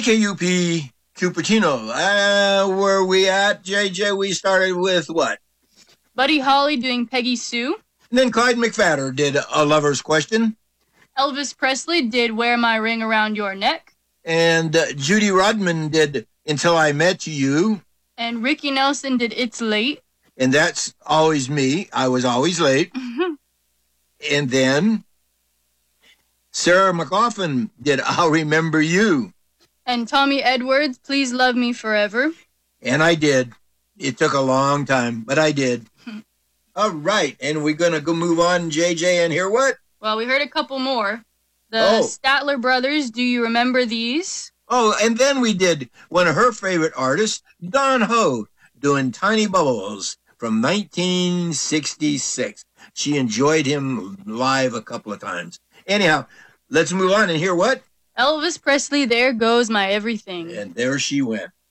KKUP Cupertino. Where we at, JJ? We started with what? Buddy Holly doing Peggy Sue. And then Clyde McPhatter did A Lover's Question. Elvis Presley did Wear My Ring Around Your Neck. And Judy Rodman did Until I Met You. And Ricky Nelson did It's Late. And that's always me. I was always late. And then Sarah McLaughlin did I'll Remember You. And Tommy Edwards, Please Love Me Forever. And I did. It took a long time, but I did. All right. And we're going to go move on, JJ, and hear what? Well, we heard a couple more. The Statler Brothers, Do You Remember These? Oh, and then we did one of her favorite artists, Don Ho, doing Tiny Bubbles from 1966. She enjoyed him live a couple of times. Anyhow, let's move on and hear what? Elvis Presley, There Goes My Everything. And there she went.